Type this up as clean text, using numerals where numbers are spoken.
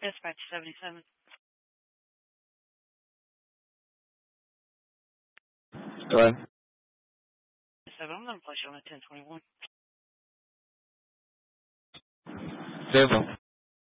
Dispatch 77. Go ahead. 7, I'm going to place you on a 1021. Vehicle.